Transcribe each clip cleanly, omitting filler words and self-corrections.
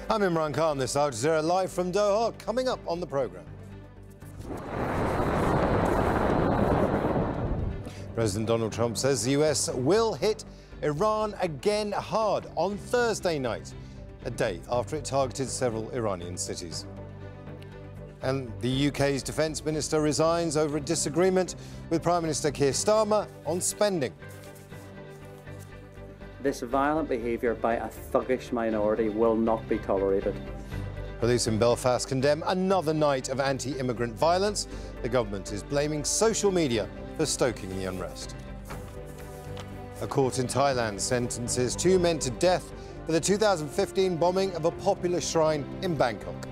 I'm Imran Khan, this is Al Jazeera live from Doha. Coming up on the programme. President Donald Trump says the US will hit Iran again hard on Thursday night, a day after it targeted several Iranian cities. And the UK's defence minister resigns over a disagreement with Prime Minister Keir Starmer on spending. This violent behaviour by a thuggish minority will not be tolerated. Police in Belfast condemn another night of anti-immigrant violence. The government is blaming social media for stoking the unrest. A court in Thailand sentences 2 men to death for the 2015 bombing of a popular shrine in Bangkok.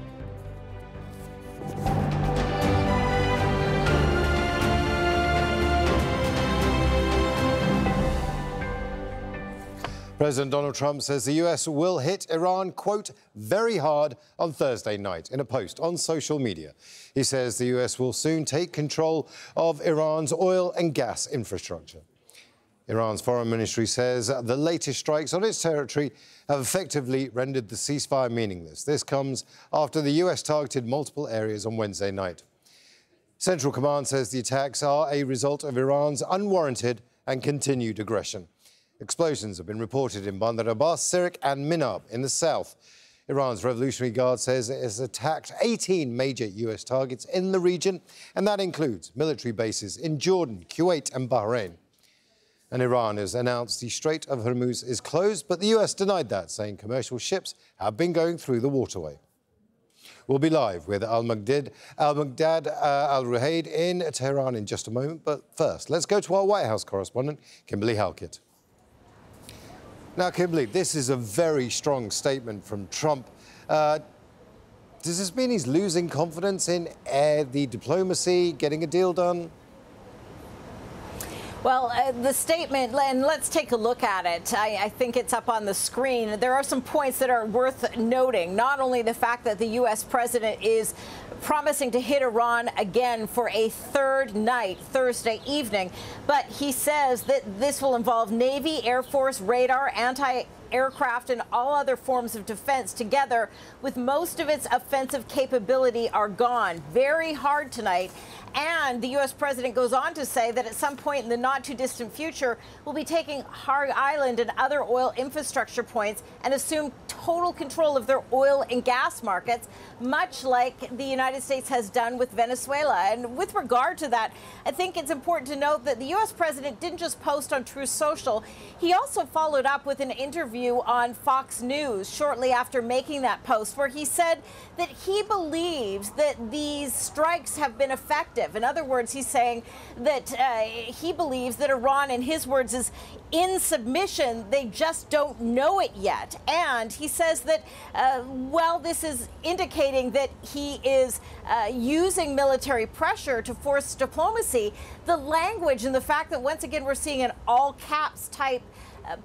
President Donald Trump says the US will hit Iran, quote, very hard on Thursday night in a post on social media. He says the US will soon take control of Iran's oil and gas infrastructure. Iran's foreign ministry says the latest strikes on its territory have effectively rendered the ceasefire meaningless. This comes after the US targeted multiple areas on Wednesday night. Central Command says the attacks are a result of Iran's unwarranted and continued aggression. Explosions have been reported in Bandar Abbas, Sirak and Minab in the south. Iran's Revolutionary Guard says it has attacked 18 major US targets in the region, and that includes military bases in Jordan, Kuwait and Bahrain. And Iran has announced the Strait of Hormuz is closed, but the US denied that, saying commercial ships have been going through the waterway. We'll be live with Al-Muqdad Al-Ruhaid in Tehran in just a moment, but first, let's go to our White House correspondent, Kimberly Halkett. Now, Kimberly, this is a very strong statement from Trump. Does this mean he's losing confidence in the diplomacy, getting a deal done? Well, the statement, and let's take a look at it. I think it's up on the screen. There are some points that are worth noting. Not only the fact that the U.S. president is promising to hit Iran again for a third night, Thursday evening, but he says that this will involve Navy, Air Force, radar, anti-aircraft and all other forms of defense together, with most of its offensive capability are gone. Very hard tonight. And the U.S. president goes on to say that at some point in the not-too-distant future, we'll be taking Har Island and other oil infrastructure points and assume total control of their oil and gas markets, much like the United States has done with Venezuela. And with regard to that, I think it's important to note that the U.S. president didn't just post on Truth Social. He also followed up with an interview on Fox News shortly after making that post, where he said that he believes that these strikes have been effective. In other words, he's saying that he believes that Iran, in his words, is in submission. They just don't know it yet. And he says that, well, this is indicating that he is using military pressure to force diplomacy. The language and the fact that, once again, we're seeing an all-caps type